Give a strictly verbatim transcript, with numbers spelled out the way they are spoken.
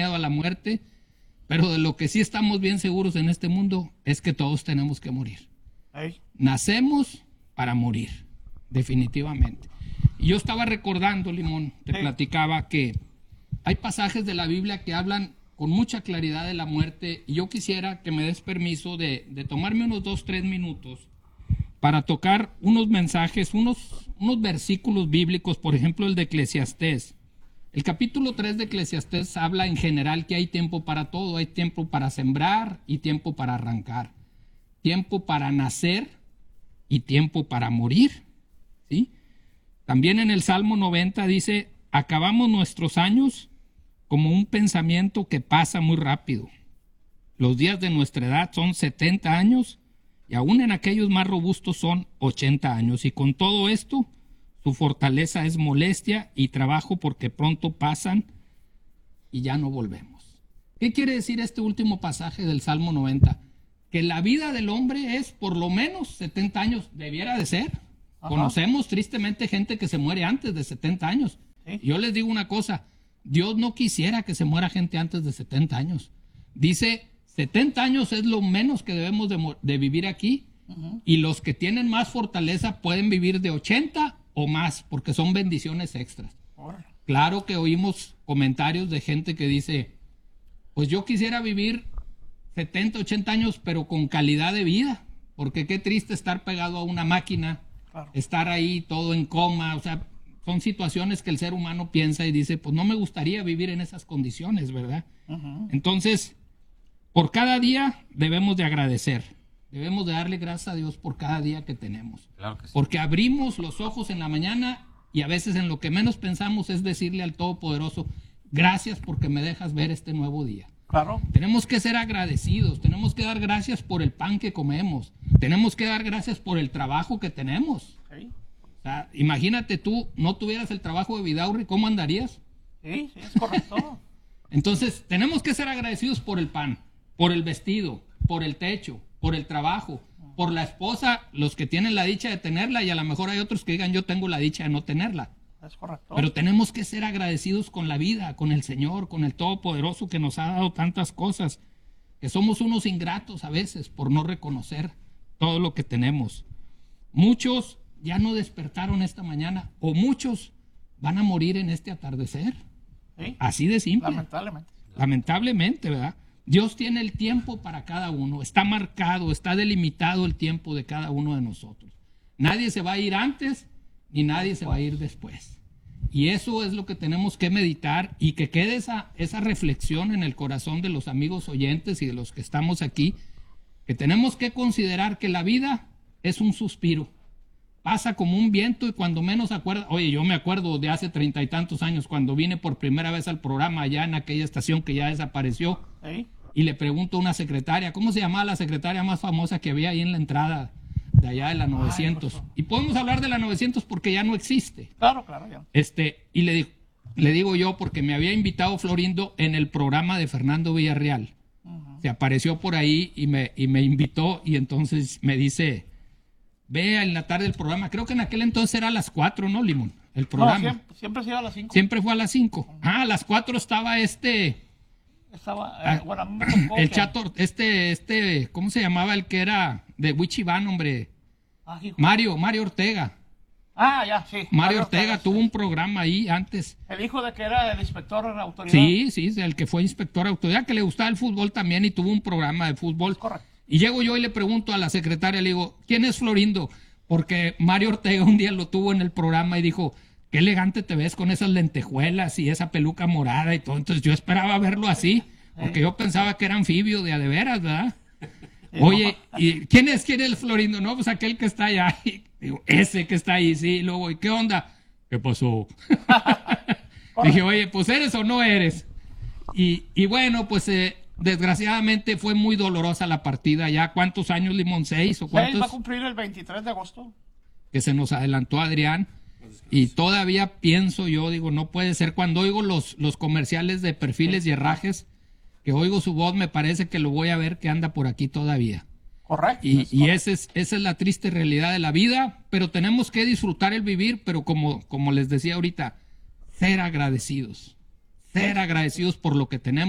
miedo a la muerte, pero de lo que sí estamos bien seguros en este mundo es que todos tenemos que morir. Ey. Nacemos para morir, definitivamente. Y yo estaba recordando, Limón, te Sí. platicaba que hay pasajes de la Biblia que hablan con mucha claridad de la muerte, y yo quisiera que me des permiso de, de tomarme unos dos, tres minutos para tocar unos mensajes, unos, unos versículos bíblicos, por ejemplo el de Eclesiastés. El capítulo tres de Eclesiastés habla en general que hay tiempo para todo, hay tiempo para sembrar y tiempo para arrancar, tiempo para nacer y tiempo para morir, ¿sí? También en el Salmo noventa dice, acabamos nuestros años como un pensamiento que pasa muy rápido. Los días de nuestra edad son setenta años y aún en aquellos más robustos son ochenta años. Y con todo esto, su fortaleza es molestia y trabajo porque pronto pasan y ya no volvemos. ¿Qué quiere decir este último pasaje del Salmo noventa? Que la vida del hombre es por lo menos setenta años, debiera de ser. Ajá. Conocemos tristemente gente que se muere antes de setenta años. Sí. Yo les digo una cosa, Dios no quisiera que se muera gente antes de setenta años. Dice, setenta años es lo menos que debemos de, de vivir aquí, uh-huh. Y los que tienen más fortaleza pueden vivir de ochenta o más, porque son bendiciones extras. Órale. Claro que oímos comentarios de gente que dice, pues yo quisiera vivir setenta, ochenta años, pero con calidad de vida, porque qué triste estar pegado a una máquina, claro. Estar ahí todo en coma, o sea, son situaciones que el ser humano piensa y dice, pues no me gustaría vivir en esas condiciones, ¿verdad? Uh-huh. Entonces, por cada día debemos de agradecer, debemos de darle gracias a Dios por cada día que tenemos. Claro que sí. Porque abrimos los ojos en la mañana y a veces en lo que menos pensamos es decirle al Todopoderoso, gracias porque me dejas ver este nuevo día. Claro. Tenemos que ser agradecidos, tenemos que dar gracias por el pan que comemos, tenemos que dar gracias por el trabajo que tenemos. Sí. O sea, imagínate tú, no tuvieras el trabajo de Vidaurri, ¿cómo andarías? Sí, sí, es correcto. Entonces, tenemos que ser agradecidos por el pan, por el vestido, por el techo, por el trabajo, por la esposa, los que tienen la dicha de tenerla, y a lo mejor hay otros que digan, yo tengo la dicha de no tenerla. Es correcto. Pero tenemos que ser agradecidos con la vida, con el Señor, con el Todopoderoso que nos ha dado tantas cosas, que somos unos ingratos a veces por no reconocer todo lo que tenemos. Muchos ya no despertaron esta mañana, o muchos van a morir en este atardecer. ¿Sí? Así de simple. Lamentablemente. Lamentablemente, ¿verdad? Dios tiene el tiempo para cada uno, está marcado, está delimitado el tiempo de cada uno de nosotros. Nadie se va a ir antes, ni nadie se va a ir después. Y eso es lo que tenemos que meditar, y que quede esa, esa reflexión en el corazón de los amigos oyentes y de los que estamos aquí, que tenemos que considerar que la vida es un suspiro. Pasa como un viento y cuando menos acuerda, oye, yo me acuerdo de hace treinta y tantos años cuando vine por primera vez al programa allá en aquella estación que ya desapareció. ¿Sí? Y le pregunto a una secretaria, ¿cómo se llamaba la secretaria más famosa que había ahí en la entrada de allá de la novecientos? Ay, y podemos hablar de la novecientos porque ya no existe. Claro, claro, ya. Este, y le, le digo yo, porque me había invitado Florindo en el programa de Fernando Villarreal. Uh-huh. Se apareció por ahí y me, y me invitó, y entonces me dice, ve en la tarde el programa. Creo que en aquel entonces era a las cuatro, ¿no, Limón? El programa. No, siempre, siempre ha sido a las cinco. Siempre fue a las cinco. Uh-huh. Ah, a las cuatro estaba este... Estaba, eh, bueno, me tocó el que... chato, este, este, ¿cómo se llamaba el que era de Wichibán, hombre? Ah, Mario, Mario Ortega. Ah, ya, sí. Mario, Mario Ortega, Ortega tuvo sí. un programa ahí antes. El hijo de que era el inspector de la autoridad. Sí, sí, el que fue inspector de autoridad, que le gustaba el fútbol también y tuvo un programa de fútbol. Correcto. Y llego yo y le pregunto a la secretaria, le digo, ¿quién es Florindo? Porque Mario Ortega un día lo tuvo en el programa y dijo, qué elegante te ves con esas lentejuelas y esa peluca morada y todo. Entonces yo esperaba verlo así, porque yo pensaba que era anfibio de a de veras, ¿verdad? Oye, ¿y quién es quién es el Florindo? No, pues aquel que está allá. Y digo, ese que está ahí, sí. Y luego, ¿y qué onda? ¿Qué pasó? Dije, oye, pues ¿eres o no eres? Y, y bueno, pues eh, desgraciadamente fue muy dolorosa la partida. ¿Ya cuántos años, Limón? ¿Seis o cuántos? Seis, va a cumplir el veintitrés de agosto. Que se nos adelantó Adrián. Y todavía pienso yo, digo, no puede ser. Cuando oigo los, los comerciales de Perfiles y Herrajes, que oigo su voz, me parece que lo voy a ver que anda por aquí todavía. Correcto. Y, es y correcto. esa, es, esa es la triste realidad de la vida, pero tenemos que disfrutar el vivir, pero como, como les decía ahorita, ser agradecidos. Ser agradecidos por lo que tenemos.